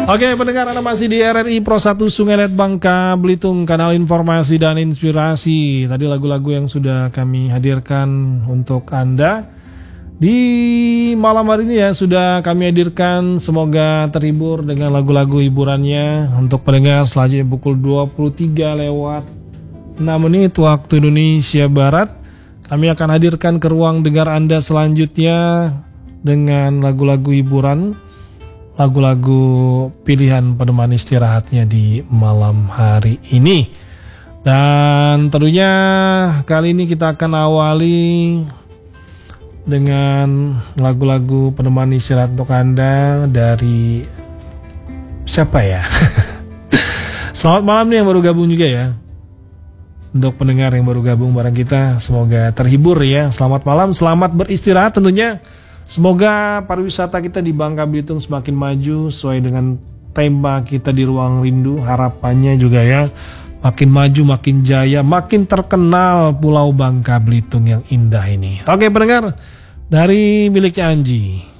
Oke pendengar, Anda masih di RRI Pro 1 Sungai Liat Bangka Belitung, kanal informasi dan inspirasi. Tadi lagu-lagu yang sudah kami hadirkan untuk Anda di malam hari ini ya, sudah kami hadirkan. Semoga terhibur dengan lagu-lagu hiburannya. Untuk pendengar selanjutnya pukul 23 lewat 6 menit waktu Indonesia Barat, kami akan hadirkan ke ruang dengar Anda selanjutnya dengan lagu-lagu hiburan, lagu-lagu pilihan penemani istirahatnya di malam hari ini. Dan tentunya kali ini kita akan awali dengan lagu-lagu penemani istirahat untuk Anda dari siapa ya? Selamat malam nih yang baru gabung juga ya. Untuk pendengar yang baru gabung bareng kita, semoga terhibur ya. Selamat malam, selamat beristirahat tentunya. Semoga pariwisata kita di Bangka Belitung semakin maju sesuai dengan tema kita di Ruang Rindu. Harapannya juga ya, makin maju, makin jaya, makin terkenal Pulau Bangka Belitung yang indah ini. Oke pendengar, dari miliknya Anji.